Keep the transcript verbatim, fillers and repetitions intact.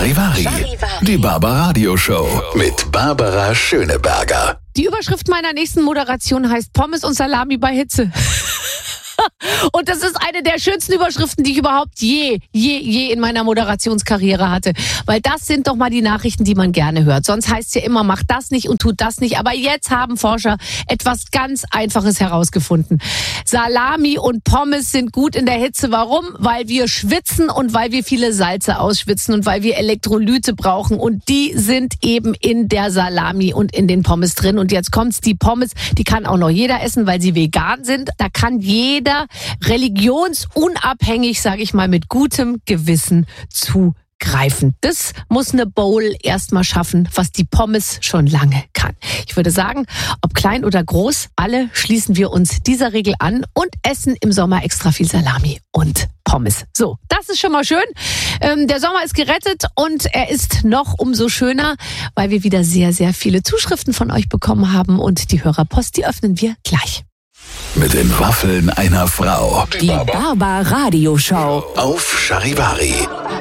Charivari, Charivari. Die Barbaradio Show mit Barbara Schöneberger. Die Überschrift meiner nächsten Moderation heißt Pommes und Salami bei Hitze. Und das ist eine der schönsten Überschriften, die ich überhaupt je, je, je in meiner Moderationskarriere hatte. Weil das sind doch mal die Nachrichten, die man gerne hört. Sonst heißt es ja immer, macht das nicht und tut das nicht. Aber jetzt haben Forscher etwas ganz Einfaches herausgefunden. Salami und Pommes sind gut in der Hitze. Warum? Weil wir schwitzen und weil wir viele Salze ausschwitzen und weil wir Elektrolyte brauchen. Und die sind eben in der Salami und in den Pommes drin. Und jetzt kommt's, die Pommes, die kann auch noch jeder essen, weil sie vegan sind. Da kann jeder religionsunabhängig, sage ich mal, mit gutem Gewissen zugreifen. Das muss eine Bowl erstmal schaffen, was die Pommes schon lange kann. Ich würde sagen, ob klein oder groß, alle schließen wir uns dieser Regel an und essen im Sommer extra viel Salami und Pommes. So, das ist schon mal schön. Ähm, der Sommer ist gerettet und er ist noch umso schöner, weil wir wieder sehr, sehr viele Zuschriften von euch bekommen haben und die Hörerpost, die öffnen wir gleich. Mit den Waffeln einer Frau. Die Barbaradio Show Auf Charivari.